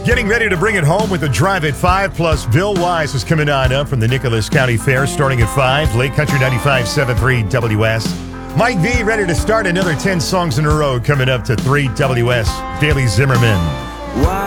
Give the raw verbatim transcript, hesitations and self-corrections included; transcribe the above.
Getting ready to bring it home with a drive at five. Plus, Bill Wise is coming on up from the Nicholas County Fair starting at five. Lake Country ninety-five point seven three W S. Mike V ready to start another ten songs in a row coming up to three W S. Daily Zimmerman. Why